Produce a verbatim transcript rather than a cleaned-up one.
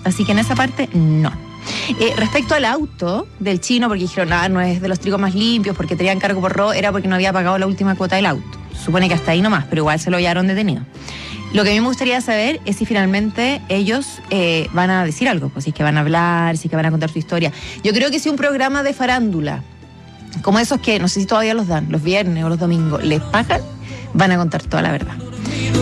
Así que en esa parte, no. Eh, respecto al auto del chino, porque dijeron, nada, no es de los trigos más limpios, porque tenían cargo por robo, era porque no había pagado la última cuota del auto. Supone que hasta ahí nomás, pero igual se lo hallaron detenido. Lo que a mí me gustaría saber es si finalmente ellos eh, van a decir algo, pues si es que van a hablar, si es que van a contar su historia. Yo creo que si un programa de farándula, como esos que no sé si todavía los dan, los viernes o los domingos, les pagan, van a contar toda la verdad.